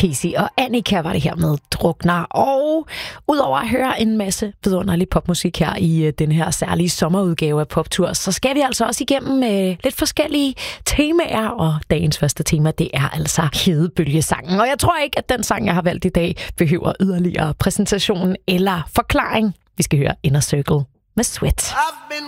Casey og Annika var det her med Drukner. Og udover at høre en masse vidunderlig popmusik her i den her særlige sommerudgave af Poptur, så skal vi altså også igennem lidt forskellige temaer. Og dagens første tema, det er altså hedebølgesangen. Og jeg tror ikke, at den sang, jeg har valgt i dag, behøver yderligere præsentation eller forklaring. Vi skal høre Inner Circle med Sweat.